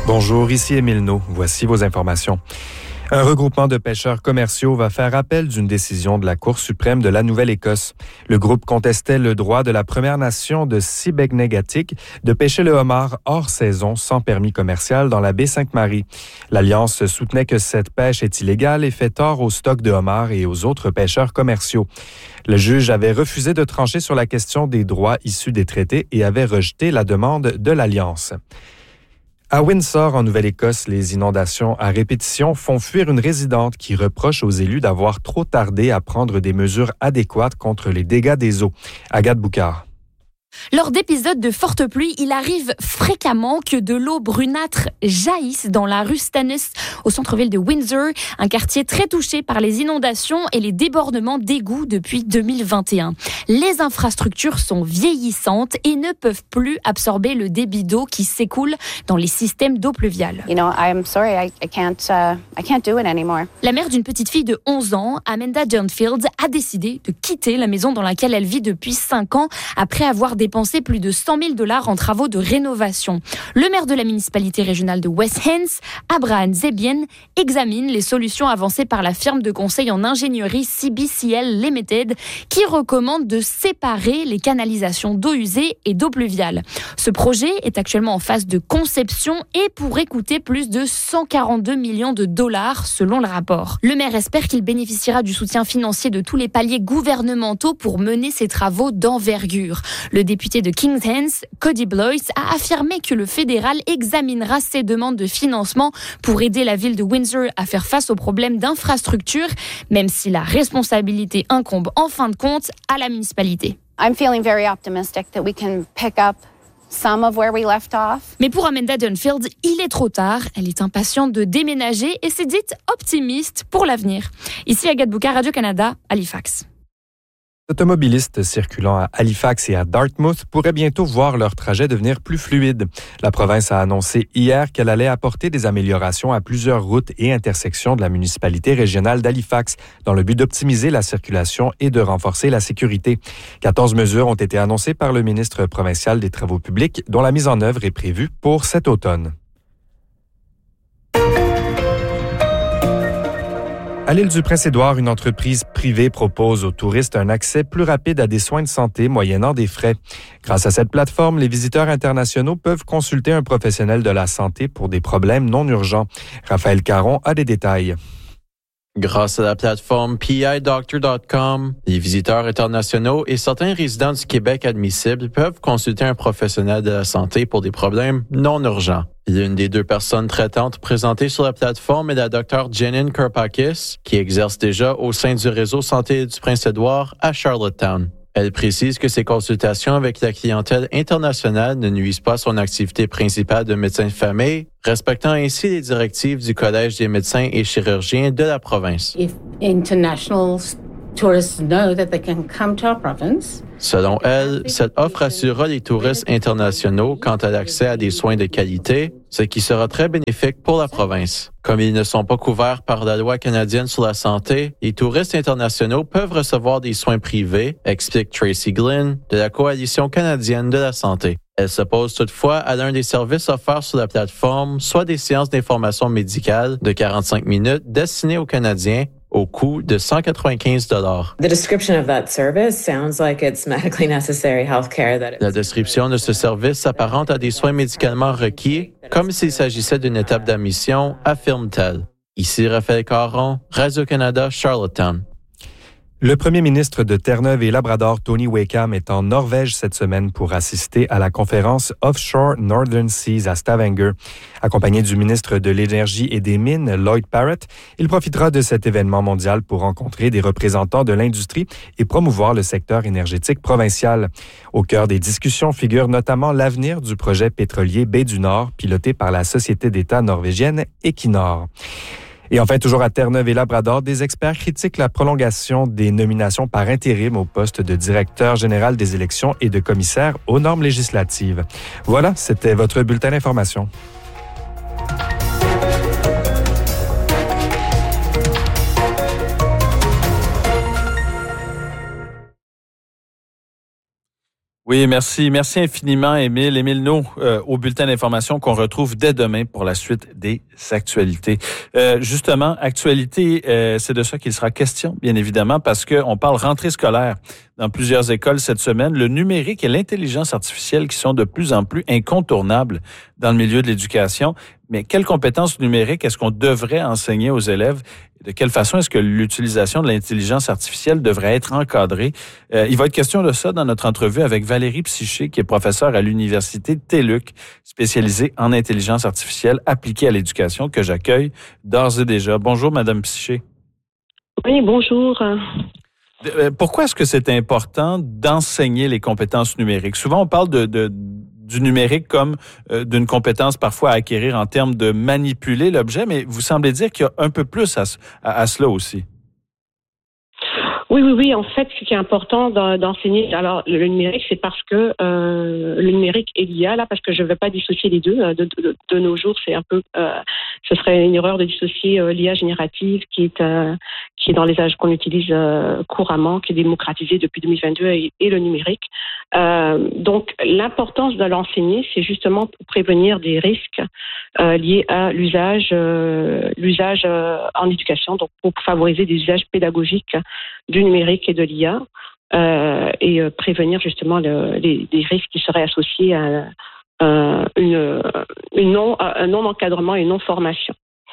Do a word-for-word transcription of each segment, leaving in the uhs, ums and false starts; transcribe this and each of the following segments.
Bonjour, ici Émile Naud. Voici vos informations. Un regroupement de pêcheurs commerciaux va faire appel d'une décision de la Cour suprême de la Nouvelle-Écosse. Le groupe contestait le droit de la Première Nation de Sibegnegatik de pêcher le homard hors saison sans permis commercial dans la baie Sainte-Marie. L'Alliance soutenait que cette pêche est illégale et fait tort aux stocks de homards et aux autres pêcheurs commerciaux. Le juge avait refusé de trancher sur la question des droits issus des traités et avait rejeté la demande de l'Alliance. À Windsor, en Nouvelle-Écosse, les inondations à répétition font fuir une résidente qui reproche aux élus d'avoir trop tardé à prendre des mesures adéquates contre les dégâts des eaux. Agathe Boucard. Lors d'épisodes de fortes pluies, il arrive fréquemment que de l'eau brunâtre jaillisse dans la rue Stennis, au centre-ville de Windsor, un quartier très touché par les inondations et les débordements d'égouts depuis deux mille vingt et un. Les infrastructures sont vieillissantes et ne peuvent plus absorber le débit d'eau qui s'écoule dans les systèmes d'eau pluviale. You know, I'm sorry, I, I can't, uh, I can't do it anymore. La mère d'une petite fille de onze ans, Amanda Durnfield, a décidé de quitter la maison dans laquelle elle vit depuis cinq ans après avoir dépensé plus de cent mille dollars en travaux de rénovation. Le maire de la municipalité régionale de West Hants, Abraham Zebian, examine les solutions avancées par la firme de conseil en ingénierie C B C L Limited qui recommande de séparer les canalisations d'eau usée et d'eau pluviale. Ce projet est actuellement en phase de conception et pourrait coûter plus de cent quarante-deux millions de dollars selon le rapport. Le maire espère qu'il bénéficiera du soutien financier de tous les paliers gouvernementaux pour mener ces travaux d'envergure. Le député de Kings Hants, Cody Blois, a affirmé que le fédéral examinera ses demandes de financement pour aider la ville de Windsor à faire face aux problèmes d'infrastructure, même si la responsabilité incombe en fin de compte à la municipalité. I'm feeling very optimistic that we can pick up some of where we left off. Mais pour Amanda Durnfield, il est trop tard. Elle est impatiente de déménager et s'est dite optimiste pour l'avenir. Ici Agathe Boucard, Radio-Canada, Halifax. Les automobilistes circulant à Halifax et à Dartmouth pourraient bientôt voir leur trajet devenir plus fluide. La province a annoncé hier qu'elle allait apporter des améliorations à plusieurs routes et intersections de la municipalité régionale d'Halifax dans le but d'optimiser la circulation et de renforcer la sécurité. quatorze mesures ont été annoncées par le ministre provincial des Travaux publics dont la mise en œuvre est prévue pour cet automne. À l'île du Prince-Édouard, une entreprise privée propose aux touristes un accès plus rapide à des soins de santé moyennant des frais. Grâce à cette plateforme, les visiteurs internationaux peuvent consulter un professionnel de la santé pour des problèmes non urgents. Raphaël Caron a des détails. Grâce à la plateforme P I doctor dot com, les visiteurs internationaux et certains résidents du Québec admissibles peuvent consulter un professionnel de la santé pour des problèmes non urgents. L'une des deux personnes traitantes présentées sur la plateforme est la docteure Janine Karpakis, qui exerce déjà au sein du réseau Santé du Prince-Édouard à Charlottetown. Elle précise que ses consultations avec la clientèle internationale ne nuisent pas à son activité principale de médecin de famille, respectant ainsi les directives du Collège des médecins et chirurgiens de la province. If international tourists know that they can come to our province, selon elle, cette offre assurera les touristes internationaux quant à l'accès à des soins de qualité, ce qui sera très bénéfique pour la province. Comme ils ne sont pas couverts par la loi canadienne sur la santé, les touristes internationaux peuvent recevoir des soins privés, explique Tracy Glynn de la Coalition canadienne de la santé. Elle s'oppose toutefois à l'un des services offerts sur la plateforme, soit des séances d'information médicale de quarante-cinq minutes destinées aux Canadiens au coût de cent quatre-vingt-quinze dollars. The description of that service sounds like it's medically necessary healthcare that La description de ce service s'apparente à des soins médicalement requis, comme s'il s'agissait d'une étape d'admission, affirme-t-elle. Ici Raphaël Caron, Radio-Canada, Charlottetown. Le premier ministre de Terre-Neuve et Labrador, Tony Wakeham, est en Norvège cette semaine pour assister à la conférence Offshore Northern Seas à Stavanger. Accompagné du ministre de l'Énergie et des Mines, Lloyd Parrott, il profitera de cet événement mondial pour rencontrer des représentants de l'industrie et promouvoir le secteur énergétique provincial. Au cœur des discussions figure notamment l'avenir du projet pétrolier Baie du Nord, piloté par la société d'État norvégienne Equinor. Et enfin, toujours à Terre-Neuve et Labrador, des experts critiquent la prolongation des nominations par intérim au poste de directeur général des élections et de commissaire aux normes législatives. Voilà, c'était votre bulletin d'information. Oui, merci. Merci infiniment, Émile. Émile Naud, euh, au bulletin d'information qu'on retrouve dès demain pour la suite des actualités. Euh, justement, actualité, euh, c'est de ça qu'il sera question, bien évidemment, parce qu'on parle rentrée scolaire dans plusieurs écoles cette semaine. Le numérique et l'intelligence artificielle qui sont de plus en plus incontournables dans le milieu de l'éducation. Mais quelles compétences numériques est-ce qu'on devrait enseigner aux élèves? De quelle façon est-ce que l'utilisation de l'intelligence artificielle devrait être encadrée? Euh, il va être question de ça dans notre entrevue avec Valérie Psyché, qui est professeure à l'Université T E L U C, spécialisée en intelligence artificielle appliquée à l'éducation, que j'accueille d'ores et déjà. Bonjour, Madame Psyché. Oui, bonjour. Euh, pourquoi est-ce que c'est important d'enseigner les compétences numériques? Souvent, on parle de... de du numérique comme euh, d'une compétence parfois à acquérir en termes de manipuler l'objet, mais vous semblez dire qu'il y a un peu plus à, à, à cela aussi. Oui, oui, oui. En fait, ce qui est important d'enseigner, alors le numérique, c'est parce que euh, le numérique et l'I A, là, parce que je ne veux pas dissocier les deux. De, de, de nos jours, c'est un peu, euh, ce serait une erreur de dissocier euh, l'I A générative, qui est euh, qui est dans les âges qu'on utilise euh, couramment, qui est démocratisé depuis deux mille vingt-deux, et, et le numérique. Euh, donc, l'importance de l'enseigner, c'est justement pour prévenir des risques euh, liés à l'usage, euh, l'usage euh, en éducation, donc pour favoriser des usages pédagogiques du numérique et de l'I A euh, et euh, prévenir justement le, les, les risques qui seraient associés à, à une, une non, à un non-encadrement et une non-formation.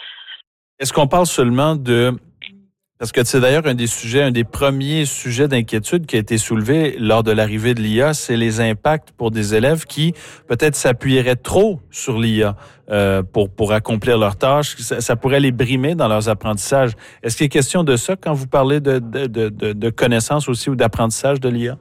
Est-ce qu'on parle seulement de... Parce que c'est d'ailleurs un des sujets, un des premiers sujets d'inquiétude qui a été soulevé lors de l'arrivée de l'I A, c'est les impacts pour des élèves qui peut-être s'appuieraient trop sur l'I A euh, pour pour accomplir leurs tâches. Ça, ça pourrait les brimer dans leurs apprentissages. Est-ce qu'il est question de ça quand vous parlez de de de, de, de connaissances aussi ou d'apprentissage de l'I A?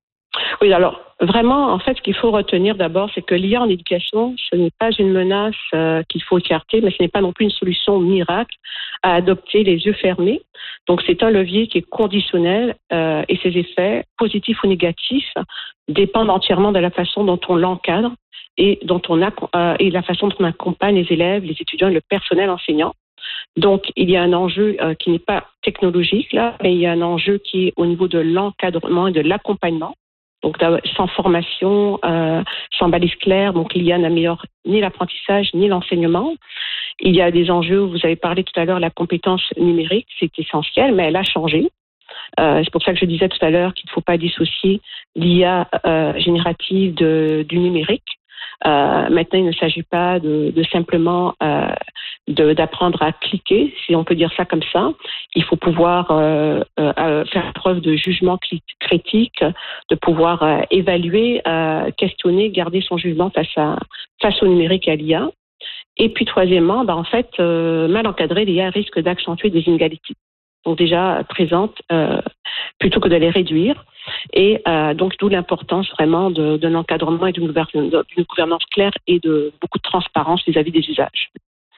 Oui, alors vraiment, en fait, ce qu'il faut retenir d'abord, c'est que l'I A en éducation, ce n'est pas une menace euh, qu'il faut écarter, mais ce n'est pas non plus une solution miracle à adopter les yeux fermés. Donc, c'est un levier qui est conditionnel euh, et ses effets, positifs ou négatifs, dépendent entièrement de la façon dont on l'encadre et dont on a euh, et la façon dont on accompagne les élèves, les étudiants et le personnel enseignant. Donc, il y a un enjeu euh, qui n'est pas technologique, là, mais il y a un enjeu qui est au niveau de l'encadrement et de l'accompagnement. Donc, sans formation, euh, sans balise claire, donc l'I A n'améliore ni l'apprentissage ni l'enseignement. Il y a des enjeux, vous avez parlé tout à l'heure, la compétence numérique, c'est essentiel, mais elle a changé. Euh, c'est pour ça que je disais tout à l'heure qu'il ne faut pas dissocier l'I A euh, générative de, du numérique. Euh, maintenant, il ne s'agit pas de, de simplement euh, de, d'apprendre à cliquer, si on peut dire ça comme ça. Il faut pouvoir euh, euh, faire preuve de jugement critique, de pouvoir euh, évaluer, euh, questionner, garder son jugement face, à, face au numérique et à l'I A. Et puis, troisièmement, ben, en fait, euh, mal encadré, l'I A risque d'accentuer des inégalités. Donc déjà présentes, euh, plutôt que de les réduire. Et euh, donc, d'où l'importance vraiment de, de l'encadrement et d'une gouvernance, d'une gouvernance claire et de beaucoup de transparence vis-à-vis des usages.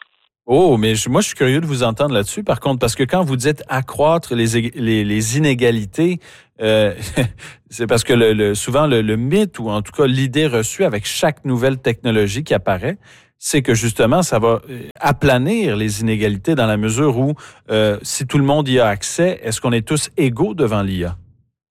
Oh, mais je, moi, je suis curieux de vous entendre là-dessus, par contre, parce que quand vous dites accroître les, les, les inégalités, euh, c'est parce que le, le, souvent le, le mythe, ou en tout cas l'idée reçue avec chaque nouvelle technologie qui apparaît, c'est que justement, ça va aplanir les inégalités dans la mesure où, euh, si tout le monde y a accès, est-ce qu'on est tous égaux devant l'I A?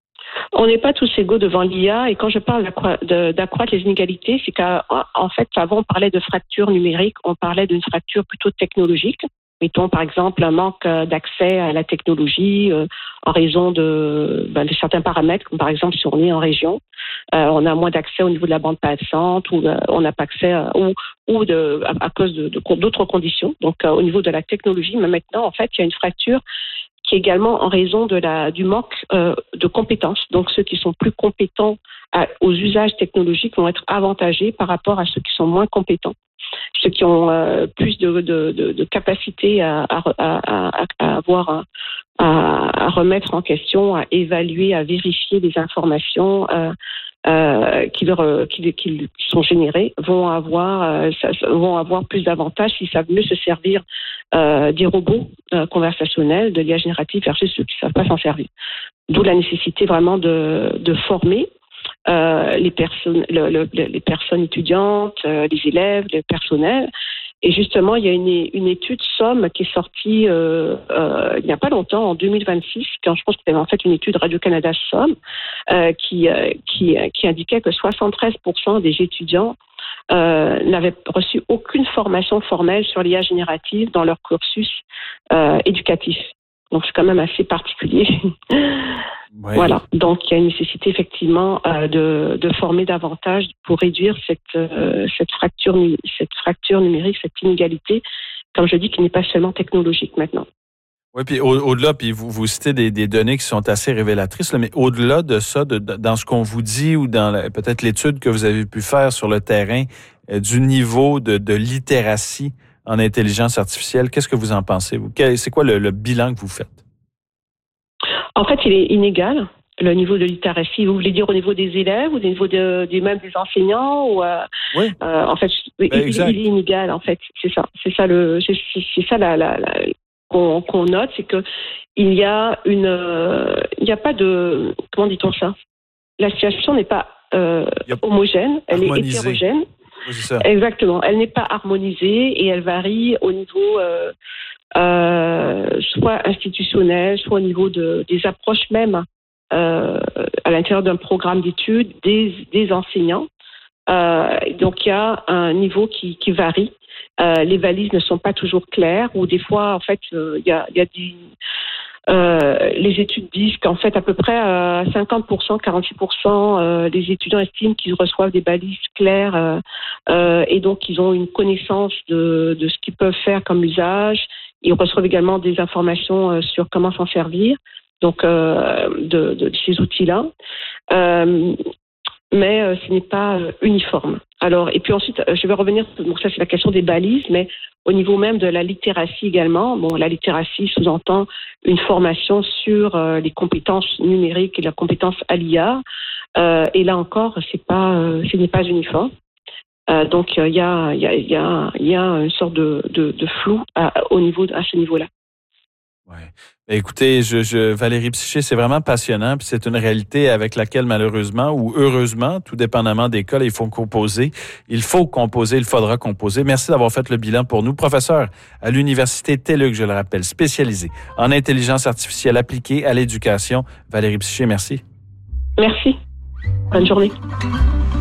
On n'est pas tous égaux devant l'I A, et quand je parle d'accroître les inégalités, c'est qu'en fait, avant, on parlait de fracture numérique, on parlait d'une fracture plutôt technologique. Mettons, par exemple, un manque d'accès à la technologie euh, en raison de, ben, de certains paramètres, comme par exemple, si on est en région, euh, on a moins d'accès au niveau de la bande passante, ou euh, on n'a pas accès, à, ou, ou de, à, à cause de, de, d'autres conditions. Donc, euh, au niveau de la technologie, mais maintenant, en fait, il y a une fracture qui est également en raison de la, du manque euh, de compétences. Donc, ceux qui sont plus compétents à, aux usages technologiques vont être avantagés par rapport à ceux qui sont moins compétents. Ceux qui ont euh, plus de, de, de, de capacité à, à, à, à avoir, à, à remettre en question, à évaluer, à vérifier les informations euh, euh, qui, leur, qui, qui sont générées, vont avoir, euh, vont avoir plus d'avantages s'ils savent mieux se servir euh, des robots euh, conversationnels, de l'I A générative versus ceux qui ne savent pas s'en servir. D'où la nécessité vraiment de, de former Euh, les personnes, le, le, les personnes étudiantes, euh, les élèves, le personnel, Et justement, il y a une, une étude SOM qui est sortie euh, euh, il n'y a pas longtemps, en deux mille vingt-six, quand je pense que c'était en fait une étude Radio-Canada SOM, euh, qui, euh, qui, qui indiquait que soixante-treize pour cent des étudiants euh, n'avaient reçu aucune formation formelle sur l'I A générative dans leur cursus euh, éducatif. Donc, c'est quand même assez particulier. Oui. Voilà. Donc, il y a une nécessité effectivement euh, de, de former davantage pour réduire cette, euh, cette fracture, cette fracture numérique, cette inégalité, comme je dis, qui n'est pas seulement technologique maintenant. Oui, puis au, au-delà, puis vous, vous citez des, des données qui sont assez révélatrices, là, mais au-delà de ça, de, de, dans ce qu'on vous dit ou dans la, peut-être l'étude que vous avez pu faire sur le terrain euh, du niveau de, de littératie en intelligence artificielle, qu'est-ce que vous en pensez? Vous? Quel, c'est quoi le, le bilan que vous faites? En fait, il est inégal, le niveau de littératie. Vous voulez dire au niveau des élèves ou au niveau de, des, même des enseignants ou, euh, Oui. Euh, en fait, ben, il, il est inégal, en fait. C'est ça. C'est ça, le, c'est, c'est ça la, la, la, qu'on, qu'on note, c'est que il y a une... Euh, il n'y a pas de... Comment dit-on ça? La situation n'est pas euh, homogène, elle harmonisé. Est hétérogène. Oui, c'est ça. Exactement. Elle n'est pas harmonisée et elle varie au niveau... Euh, Euh, soit institutionnel, soit au niveau de, des approches même euh, à l'intérieur d'un programme d'études des, des enseignants. Euh, donc il y a un niveau qui, qui varie. Euh, les valises ne sont pas toujours claires ou des fois en fait euh, il y a, il y a des euh, les études disent qu'en fait à peu près euh, cinquante pour cent, quarante-six pour cent euh, des étudiants estiment qu'ils reçoivent des balises claires euh, euh, et donc ils ont une connaissance de, de ce qu'ils peuvent faire comme usage. Ils reçoivent également des informations euh, sur comment s'en servir, donc euh, de, de, de ces outils-là. Euh, mais euh, ce n'est pas euh, uniforme. Alors, et puis ensuite, euh, je vais revenir, donc ça c'est la question des balises, mais au niveau même de la littératie également. Bon, la littératie sous-entend une formation sur euh, les compétences numériques et la compétence à l'I A. Euh, et là encore, c'est pas, euh, ce n'est pas uniforme. Euh, donc il euh, y a il y a il y a il y a une sorte de de, de flou à, au niveau à ce niveau-là. Ouais. Écoutez, je, je Valérie Psyché, c'est vraiment passionnant, puis c'est une réalité avec laquelle malheureusement ou heureusement, tout dépendamment des cas, il faut composer, il faut composer, il faudra composer. Merci d'avoir fait le bilan pour nous, professeur à l'université T E L U C, je le rappelle, spécialisé en intelligence artificielle appliquée à l'éducation. Valérie Psyché, merci. Merci. Bonne journée.